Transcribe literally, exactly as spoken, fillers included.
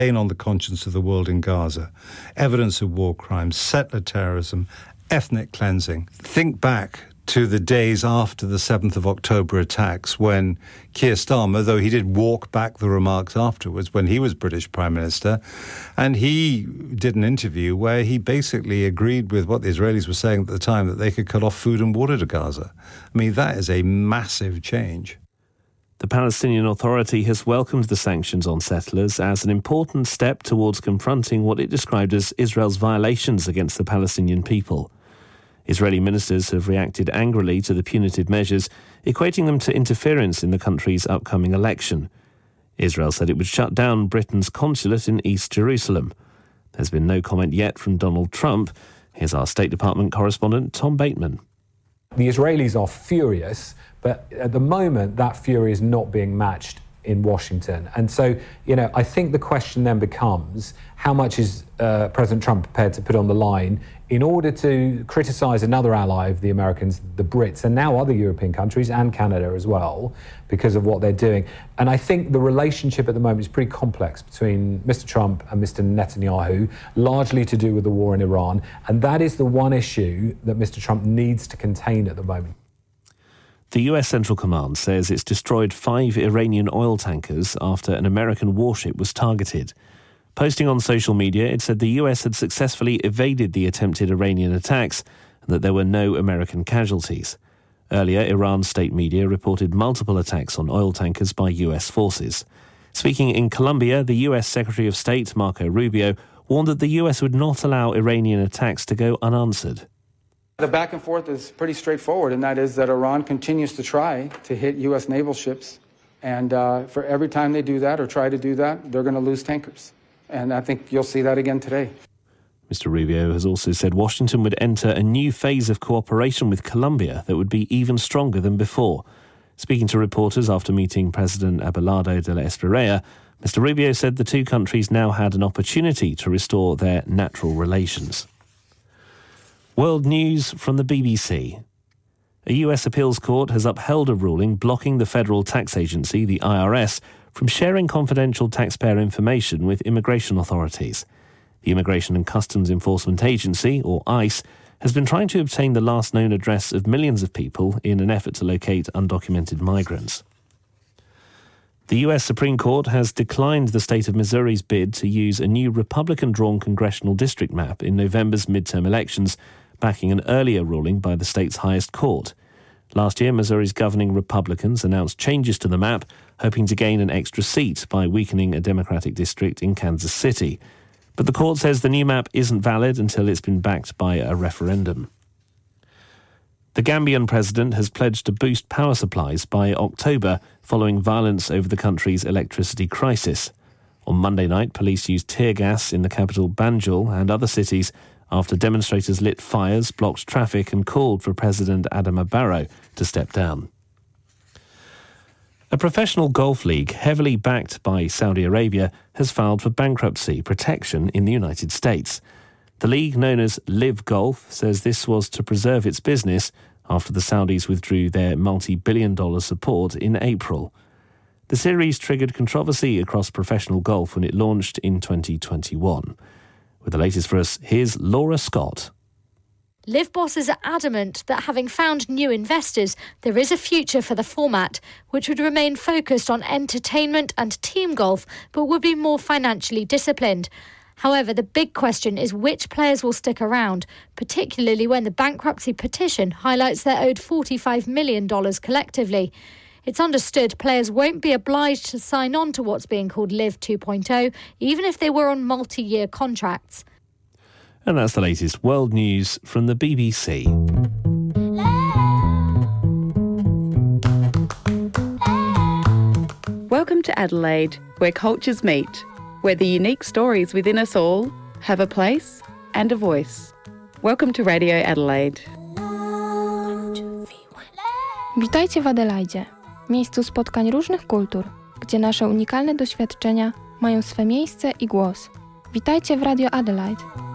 on the conscience of the world in Gaza. Evidence of war crimes, settler terrorism, ethnic cleansing. Think back to the days after the seventh of October attacks when Keir Starmer, though he did walk back the remarks afterwards when he was British Prime Minister, and he did an interview where he basically agreed with what the Israelis were saying at the time, that they could cut off food and water to Gaza. I mean, that is a massive change. The Palestinian Authority has welcomed the sanctions on settlers as an important step towards confronting what it described as Israel's violations against the Palestinian people. Israeli ministers have reacted angrily to the punitive measures, equating them to interference in the country's upcoming election. Israel said it would shut down Britain's consulate in East Jerusalem. There's been no comment yet from Donald Trump. Here's our State Department correspondent, Tom Bateman. The Israelis are furious, but at the moment that fury is not being matched in Washington. And so, you know, I think the question then becomes, how much is uh, President Trump prepared to put on the line in order to criticise another ally of the Americans, the Brits, and now other European countries and Canada as well, because of what they're doing. And I think the relationship at the moment is pretty complex between Mister Trump and Mister Netanyahu, largely to do with the war in Iran. And that is the one issue that Mister Trump needs to contain at the moment. The U S Central Command says it's destroyed five Iranian oil tankers after an American warship was targeted. Posting on social media, it said the U S had successfully evaded the attempted Iranian attacks and that there were no American casualties. Earlier, Iran's state media reported multiple attacks on oil tankers by U S forces. Speaking in Colombia, the U S Secretary of State, Marco Rubio, warned that the U S would not allow Iranian attacks to go unanswered. The back and forth is pretty straightforward, and that is that Iran continues to try to hit U S naval ships. And uh, for every time they do that or try to do that, they're going to lose tankers. And I think you'll see that again today. Mister Rubio has also said Washington would enter a new phase of cooperation with Colombia that would be even stronger than before. Speaking to reporters after meeting President Abelardo de la Espriella, Mister Rubio said the two countries now had an opportunity to restore their natural relations. World news from the B B C. A U S appeals court has upheld a ruling blocking the federal tax agency, the I R S, from sharing confidential taxpayer information with immigration authorities. The Immigration and Customs Enforcement Agency, or ICE, has been trying to obtain the last known address of millions of people in an effort to locate undocumented migrants. The U S Supreme Court has declined the state of Missouri's bid to use a new Republican-drawn congressional district map in November's midterm elections, backing an earlier ruling by the state's highest court. Last year, Missouri's governing Republicans announced changes to the map, hoping to gain an extra seat by weakening a Democratic district in Kansas City. But the court says the new map isn't valid until it's been backed by a referendum. The Gambian president has pledged to boost power supplies by October following violence over the country's electricity crisis. On Monday night, police used tear gas in the capital Banjul and other cities after demonstrators lit fires, blocked traffic and called for President Adama Barrow to step down. A professional golf league heavily backed by Saudi Arabia has filed for bankruptcy protection in the United States. The league, known as Live Golf, says this was to preserve its business after the Saudis withdrew their multi-billion dollar support in April. The series triggered controversy across professional golf when it launched in twenty twenty-one. With the latest for us, here's Laura Scott. Live bosses are adamant that having found new investors, there is a future for the format, which would remain focused on entertainment and team golf, but would be more financially disciplined. However, the big question is which players will stick around, particularly when the bankruptcy petition highlights they're owed forty-five million dollars collectively. It's understood players won't be obliged to sign on to what's being called Live two point oh, even if they were on multi-year contracts. And that's the latest world news from the B B C. Welcome to Adelaide, where cultures meet, where the unique stories within us all have a place and a voice. Welcome to Radio Adelaide. Witajcie w Adelaide, miejscu spotkań różnych kultur, gdzie nasze unikalne doświadczenia mają swe miejsce i głos. Witajcie w Radio Adelaide.